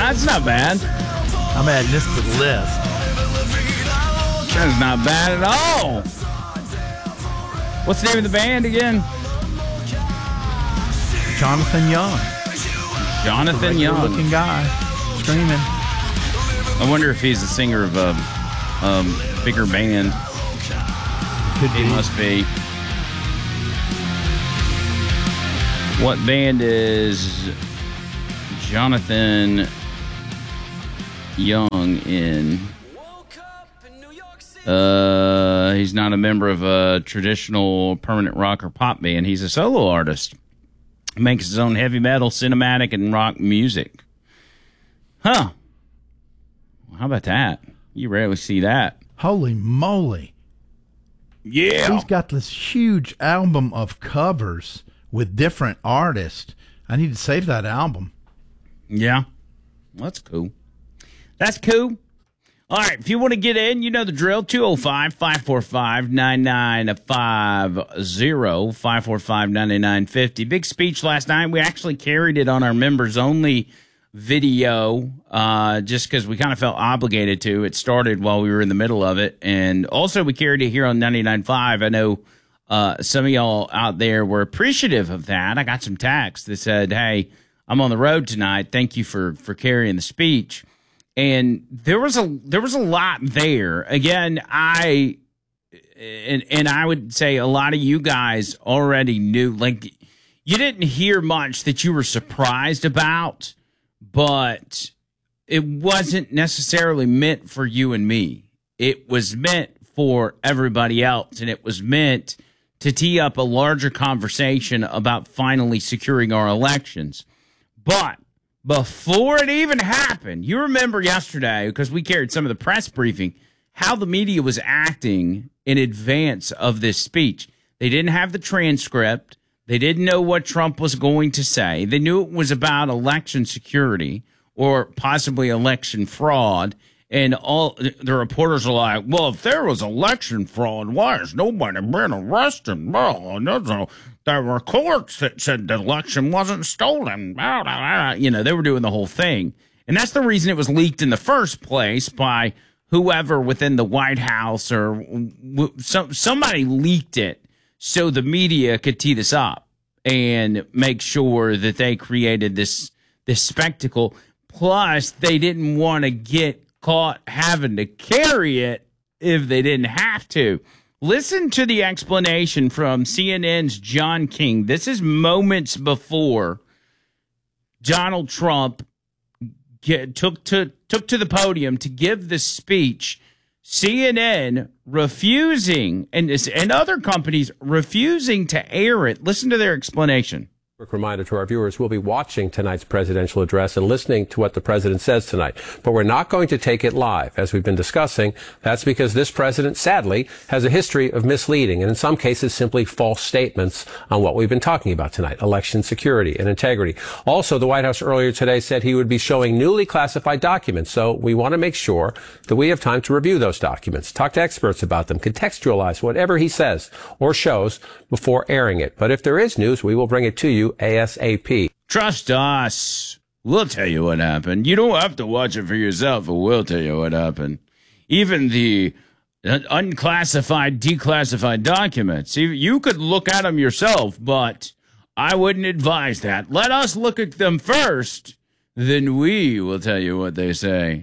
That's not bad. I'm adding this to the list. That's not bad at all. What's the name of the band again? Jonathan Young. Jonathan Young. Looking guy. Screaming. I wonder if he's the singer of a bigger band. Could be. He must be. What band is Jonathan Young in? He's not a member of a traditional permanent rock or pop band. He's a solo artist. He makes his own heavy metal, cinematic, and rock music. Huh. How about that? You rarely see that. Holy moly. Yeah. He's got this huge album of covers with different artists. I need to save that album. Yeah. That's cool. That's cool. All right. If you want to get in, you know the drill. 205-545-9950. 545-9950. Big speech last night. We actually carried it on our members only video just because we kind of felt obligated to. It started while we were in the middle of it. And also we carried it here on 99.5. I know some of y'all out there were appreciative of that. I got some texts that said, hey, I'm on the road tonight. Thank you for carrying the speech. And there was a lot there. Again, I would say a lot of you guys already knew, like, you didn't hear much that you were surprised about, but it wasn't necessarily meant for you and me. It was meant for everybody else, and it was meant to tee up a larger conversation about finally securing our elections. But before it even happened, you remember yesterday, because we carried some of the press briefing, how the media was acting in advance of this speech. They didn't have the transcript. They didn't know what Trump was going to say. They knew it was about election security or possibly election fraud. And all the reporters are like, well, if there was election fraud, why has nobody been arrested? Well, there were courts that said the election wasn't stolen. You know, they were doing the whole thing. And that's the reason it was leaked in the first place by whoever within the White House or somebody leaked it so the media could tee this up and make sure that they created this spectacle. Plus, they didn't want to get caught having to carry it if they didn't have to. Listen to the explanation from CNN's John King. This is moments before Donald Trump took to the podium to give this speech. CNN refusing, and other companies refusing to air it. Listen to their explanation. Quick reminder to our viewers, we'll be watching tonight's presidential address and listening to what the president says tonight. But we're not going to take it live, as we've been discussing. That's because this president, sadly, has a history of misleading and in some cases simply false statements on what we've been talking about tonight, election security and integrity. Also, the White House earlier today said he would be showing newly classified documents. So we want to make sure that we have time to review those documents, talk to experts about them, contextualize whatever he says or shows before airing it. But if there is news, we will bring it to you ASAP. Trust us. We'll tell you what happened. You don't have to watch it for yourself, but we'll tell you what happened. Even the unclassified, declassified documents, you could look at them yourself, but I wouldn't advise that. Let us look at them first, then we will tell you what they say.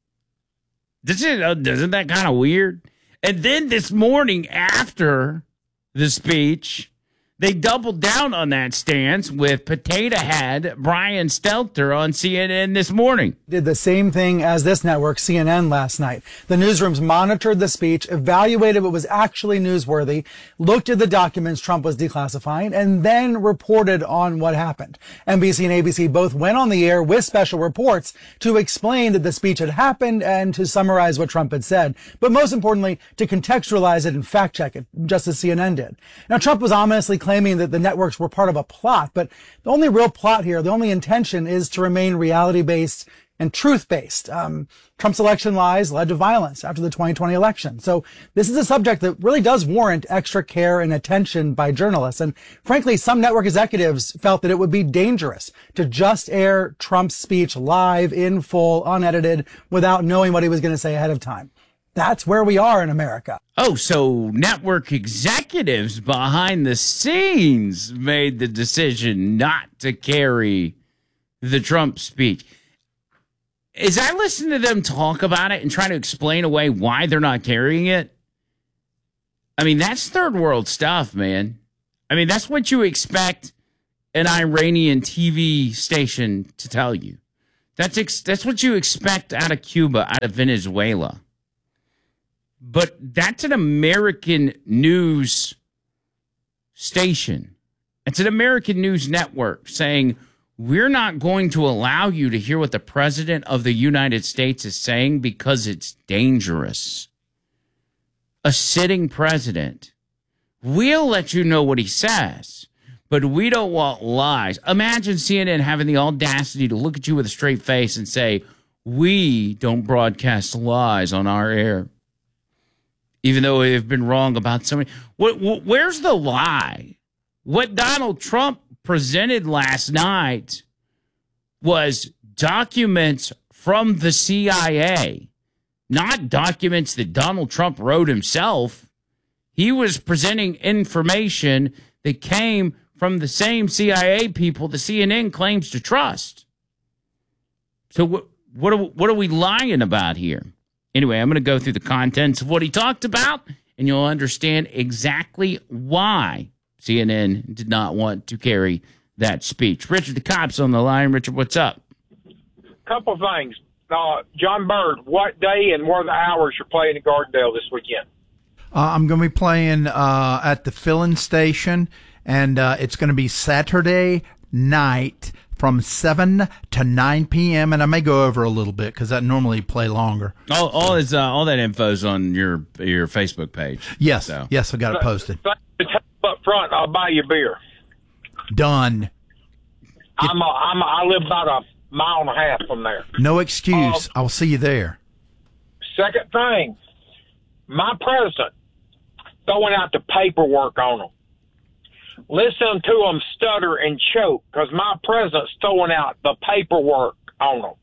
Isn't that kind of weird? And then this morning after the speech, they doubled down on that stance with potato head Brian Stelter on CNN this morning. Did the same thing as this network, CNN, last night. The newsrooms monitored the speech, evaluated what was actually newsworthy, looked at the documents Trump was declassifying, and then reported on what happened. NBC and ABC both went on the air with special reports to explain that the speech had happened and to summarize what Trump had said. But most importantly, to contextualize it and fact check it, just as CNN did. Now, Trump was ominously claiming that the networks were part of a plot, but the only real plot here, the only intention is to remain reality-based, and truth-based. Trump's election lies led to violence after the 2020 election. So this is a subject that really does warrant extra care and attention by journalists. And frankly, some network executives felt that it would be dangerous to just air Trump's speech live, in full, unedited, without knowing what he was going to say ahead of time. That's where we are in America. Oh, so network executives behind the scenes made the decision not to carry the Trump speech. As I listen to them talk about it and try to explain away why they're not carrying it, I mean, that's third world stuff, man. I mean, that's what you expect an Iranian TV station to tell you. That's what you expect out of Cuba, out of Venezuela. But that's an American news station. It's an American news network saying, we're not going to allow you to hear what the president of the United States is saying because it's dangerous. A sitting president. We'll let you know what he says, but we don't want lies. Imagine CNN having the audacity to look at you with a straight face and say, we don't broadcast lies on our air. Even though they've been wrong about so many. Where's the lie? What Donald Trump presented last night was documents from the CIA, not documents that Donald Trump wrote himself. He was presenting information that came from the same CIA people the CNN claims to trust. So what are we lying about here? Anyway, I'm going to go through the contents of what he talked about, and you'll understand exactly why CNN did not want to carry that speech. Richard the Cop's on the line. Richard, what's up? Couple of things. John Bird, what day and what are the hours you're playing at Gardendale this weekend? I'm going to be playing at the Fill-In Station, and it's going to be Saturday night from 7 to 9 p.m., and I may go over a little bit because I normally play longer. All that info's on your Facebook page. Yes, so. Yes, I got it posted. Up front, I'll buy you a beer. Done. I live about a mile and a half from there. No excuse. I'll see you there. Second thing, my president throwing out the paperwork on them. Listen to them stutter and choke because my president's throwing out the paperwork on them.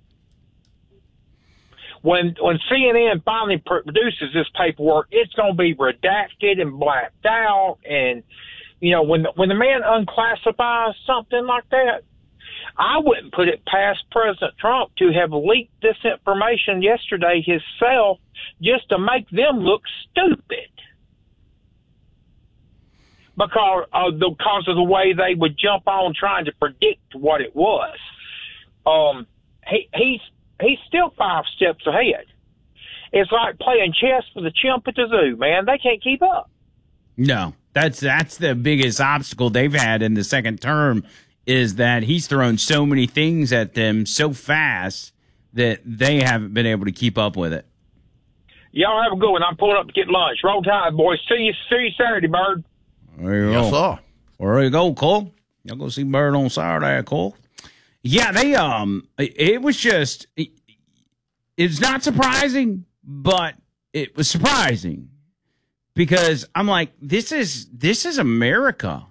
When CNN finally produces this paperwork, it's going to be redacted and blacked out. And, you know, when the man unclassifies something like that, I wouldn't put it past President Trump to have leaked this information yesterday himself just to make them look stupid. Because of the way they would jump on trying to predict what it was. He's still 5 steps ahead. It's like playing chess with a chimp at the zoo, man. They can't keep up. No, that's the biggest obstacle they've had in the second term is that he's thrown so many things at them so fast that they haven't been able to keep up with it. Y'all have a good one. I'm pulling up to get lunch. Roll Tide, boys. See you Saturday, Bird. There you Yes, go. sir. There you go, Cole. Y'all go see Bird on Saturday, Cole. Yeah, it was just, it's not surprising, but it was surprising because I'm like, this is America.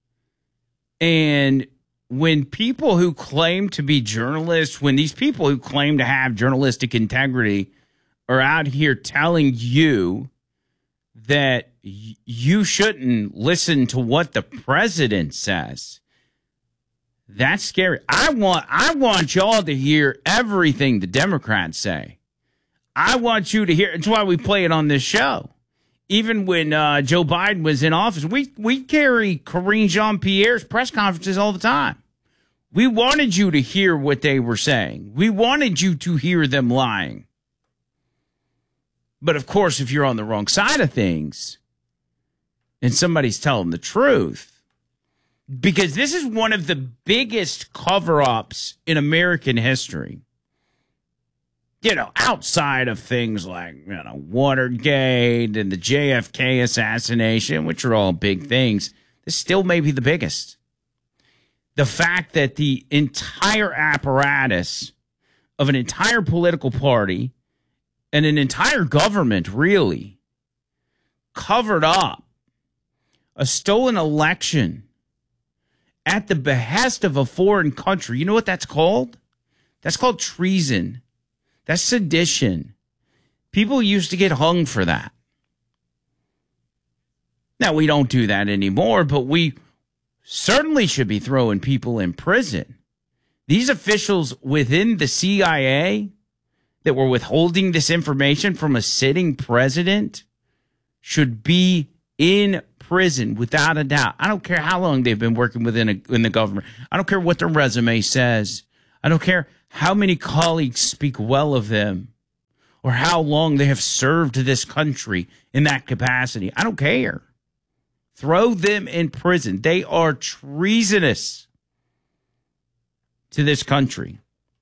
And when people who claim to be journalists, when these people who claim to have journalistic integrity are out here telling you that you shouldn't listen to what the president says, that's scary. I want y'all to hear everything the Democrats say. I want you to hear. It's why we play it on this show. Even when Joe Biden was in office, we carry Karine Jean-Pierre's press conferences all the time. We wanted you to hear what they were saying. We wanted you to hear them lying. But of course, if you're on the wrong side of things and somebody's telling the truth, because this is one of the biggest cover-ups in American history. You know, outside of things like, you know, Watergate and the JFK assassination, which are all big things, this still may be the biggest. The fact that the entire apparatus of an entire political party and an entire government, really, covered up a stolen election at the behest of a foreign country. You know what that's called? That's called treason. That's sedition. People used to get hung for that. Now, we don't do that anymore, but we certainly should be throwing people in prison. These officials within the CIA that were withholding this information from a sitting president should be in prison without a doubt. I don't care how long they've been working in the government. I don't care what their resume says. I don't care how many colleagues speak well of them or how long they have served this country in that capacity. I don't care. Throw them in prison. They are treasonous to this country.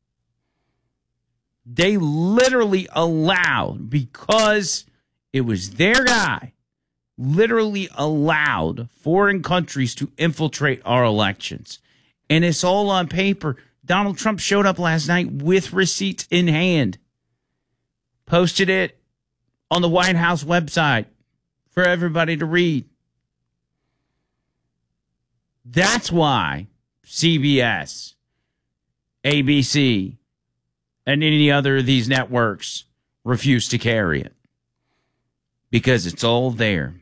They literally allowed, because it was their guy, literally allowed foreign countries to infiltrate our elections. And it's all on paper. Donald Trump showed up last night with receipts in hand, posted it on the White House website for everybody to read. That's why CBS, ABC, and any other of these networks refuse to carry it, because it's all there.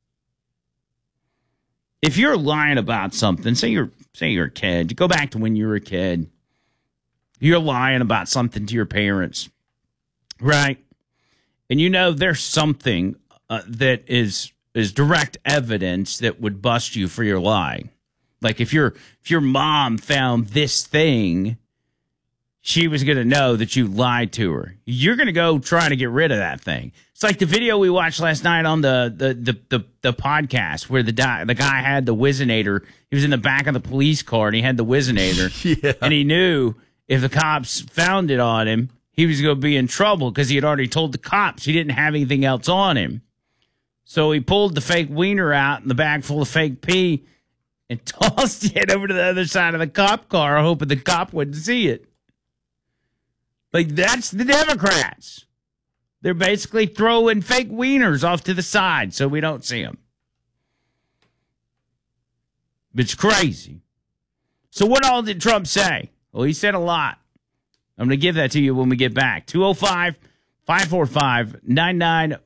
If you're lying about something, say you're a kid, go back to when you were a kid. You're lying about something to your parents, right? And you know there's something that is direct evidence that would bust you for your lie. Like if your mom found this thing, she was going to know that you lied to her. You're going to go try to get rid of that thing. It's like the video we watched last night on the podcast where the guy had the Whizzinator. He was in the back of the police car and he had the Whizzinator. Yeah. And he knew if the cops found it on him, he was going to be in trouble because he had already told the cops he didn't have anything else on him. So he pulled the fake wiener out in the bag full of fake pee and tossed it over to the other side of the cop car, hoping the cop wouldn't see it. Like, that's the Democrats. They're basically throwing fake wieners off to the side so we don't see them. It's crazy. So what all did Trump say? Well, he said a lot. I'm going to give that to you when we get back. 205-545-9950.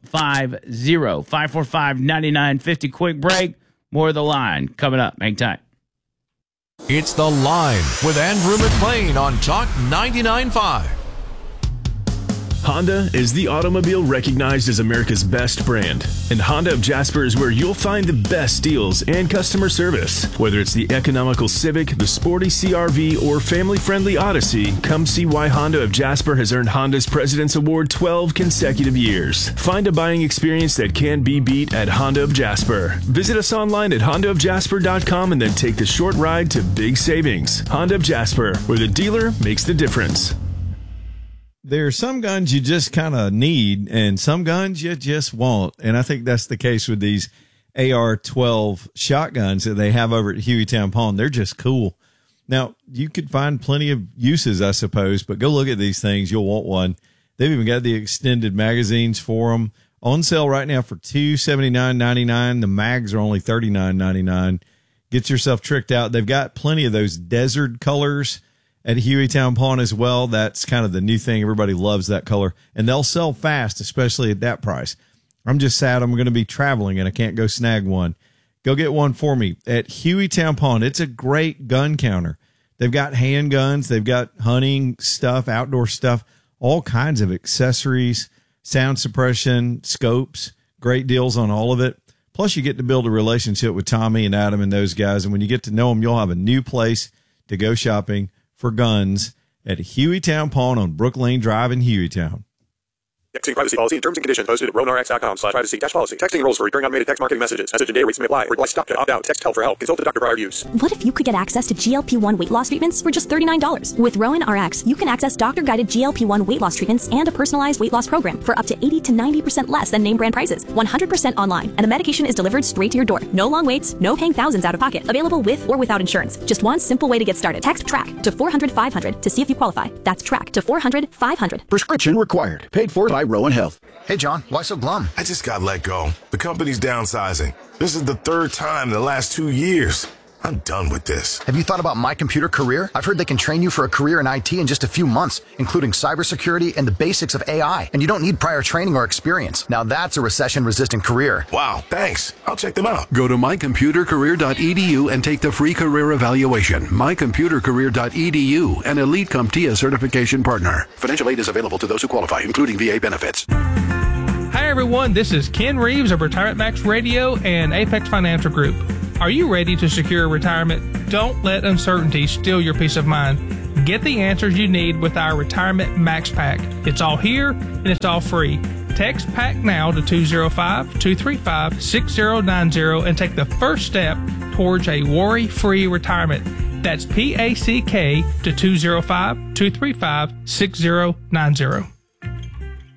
545-9950. Quick break. More of The Line coming up. Hang tight. It's The Line with Andrew McLean on Talk 99.5. Honda is the automobile recognized as America's best brand, and Honda of Jasper is where you'll find the best deals and customer service. Whether it's the economical Civic, the sporty CR-V, or family-friendly Odyssey, come see why Honda of Jasper has earned Honda's President's Award 12 consecutive years. Find a buying experience that can't be beat at Honda of Jasper. Visit us online at hondaofjasper.com and then take the short ride to big savings. Honda of Jasper, where the dealer makes the difference. There are some guns you just kind of need and some guns you just want. And I think that's the case with these AR-12 shotguns that they have over at Hueytown Pawn. They're just cool. Now, you could find plenty of uses, I suppose, but go look at these things. You'll want one. They've even got the extended magazines for them. On sale right now for $279.99. The mags are only $39.99. Get yourself tricked out. They've got plenty of those desert colors at Hueytown Pawn as well. That's kind of the new thing. Everybody loves that color. And they'll sell fast, especially at that price. I'm just sad I'm going to be traveling and I can't go snag one. Go get one for me at Hueytown Pawn. It's a great gun counter. They've got handguns. They've got hunting stuff, outdoor stuff, all kinds of accessories, sound suppression, scopes, great deals on all of it. Plus, you get to build a relationship with Tommy and Adam and those guys. And when you get to know them, you'll have a new place to go shopping for guns at Hueytown Pawn on Brook Lane Drive in Hueytown. Texting privacy policy and terms and conditions posted at RowanRx.com/privacy-policy. Texting enrolls for recurring automated text marketing messages. Message and data rates may apply. Reply stop to opt out. Text help for help. Consult the doctor prior to use. What if you could get access to GLP-1 weight loss treatments for just $39? With Rowan RX, you can access doctor-guided GLP-1 weight loss treatments and a personalized weight loss program for up to 80 to 90% less than name brand prices. 100% online, and the medication is delivered straight to your door. No long waits, no paying thousands out of pocket. Available with or without insurance. Just one simple way to get started. Text TRACK to 400-500 to see if you qualify. That's TRACK to 400-500. Prescription required. Paid for by Rowan Health. Hey, John, why so glum? I just got let go. The company's downsizing. This is the third time in the last 2 years. I'm done with this. Have you thought about My Computer Career? I've heard they can train you for a career in IT in just a few months, including cybersecurity and the basics of AI. And you don't need prior training or experience. Now that's a recession-resistant career. Wow, thanks. I'll check them out. Go to mycomputercareer.edu and take the free career evaluation. mycomputercareer.edu, an Elite CompTIA certification partner. Financial aid is available to those who qualify, including VA benefits. Hi, everyone. This is Ken Reeves of Retirement Max Radio and Apex Financial Group. Are you ready to secure retirement? Don't let uncertainty steal your peace of mind. Get the answers you need with our Retirement Max Pack. It's all here and it's all free. Text PACK now to 205-235-6090 and take the first step towards a worry-free retirement. That's PACK to 205-235-6090.